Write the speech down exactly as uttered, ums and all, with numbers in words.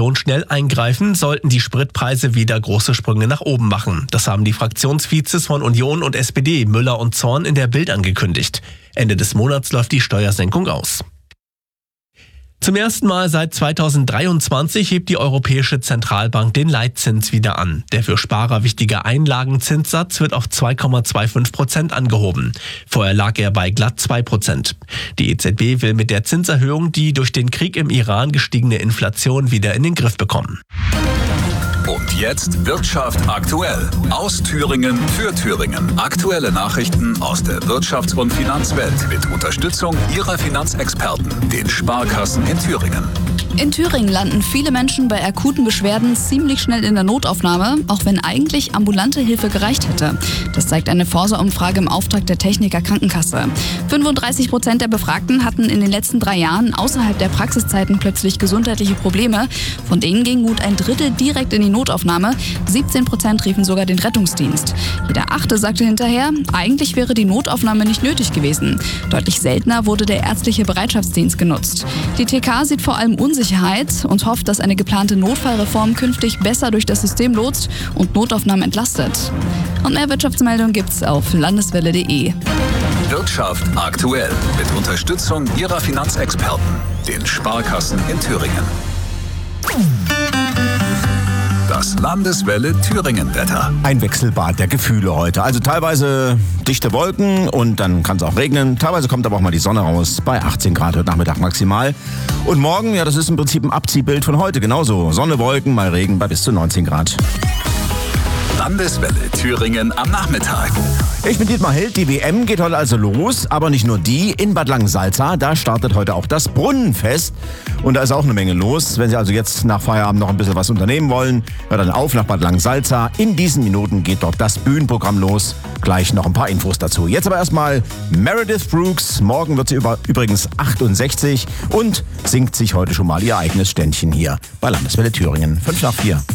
Union schnell eingreifen, sollten die Spritpreise wieder große Sprünge nach oben machen. Das haben die Fraktionsvizes von Union und S P D, Müller und Zorn, in der Bild angekündigt. Ende des Monats läuft die Steuersenkung aus. Zum ersten Mal seit zweitausenddreiundzwanzig hebt die Europäische Zentralbank den Leitzins wieder an. Der für Sparer wichtige Einlagenzinssatz wird auf zwei Komma fünfundzwanzig Prozent angehoben. Vorher lag er bei glatt zwei Prozent. Die E Z B will mit der Zinserhöhung die durch den Krieg im Iran gestiegene Inflation wieder in den Griff bekommen. Und jetzt Wirtschaft aktuell. Aus Thüringen für Thüringen. Aktuelle Nachrichten aus der Wirtschafts- und Finanzwelt mit Unterstützung Ihrer Finanzexperten, den Sparkassen in Thüringen. In Thüringen landen viele Menschen bei akuten Beschwerden ziemlich schnell in der Notaufnahme, auch wenn eigentlich ambulante Hilfe gereicht hätte. Das zeigt eine Forsa-Umfrage im Auftrag der Techniker Krankenkasse. fünfunddreißig Prozent der Befragten hatten in den letzten drei Jahren außerhalb der Praxiszeiten plötzlich gesundheitliche Probleme. Von denen ging gut ein Drittel direkt in die Notaufnahme. siebzehn Prozent riefen sogar den Rettungsdienst. Jeder Achte sagte hinterher, eigentlich wäre die Notaufnahme nicht nötig gewesen. Deutlich seltener wurde der ärztliche Bereitschaftsdienst genutzt. Die T K sieht vor allem Unsicherheit und hofft, dass eine geplante Notfallreform künftig besser durch das System lotst und Notaufnahmen entlastet. Und mehr Wirtschaftsmeldungen gibt's auf landeswelle punkt de. Wirtschaft aktuell mit Unterstützung Ihrer Finanzexperten, den Sparkassen in Thüringen. Das Landeswelle Thüringen-Wetter. Ein Wechselbad der Gefühle heute. Also teilweise dichte Wolken und dann kann es auch regnen. Teilweise kommt aber auch mal die Sonne raus bei achtzehn Grad heute Nachmittag maximal. Und morgen, ja, das ist im Prinzip ein Abziehbild von heute. Genauso. Sonne, Wolken, mal Regen bei bis zu neunzehn Grad. Landeswelle Thüringen am Nachmittag. Ich bin Dietmar Held. Die W M geht heute also los, aber nicht nur die. In Bad Langensalza, da startet heute auch das Brunnenfest. Und da ist auch eine Menge los. Wenn Sie also jetzt nach Feierabend noch ein bisschen was unternehmen wollen, hört dann auf nach Bad Langensalza. In diesen Minuten geht dort das Bühnenprogramm los. Gleich noch ein paar Infos dazu. Jetzt aber erstmal Meredith Brooks. Morgen wird sie über, übrigens achtundsechzig und singt sich heute schon mal ihr eigenes Ständchen hier bei Landeswelle Thüringen. fünf nach vier.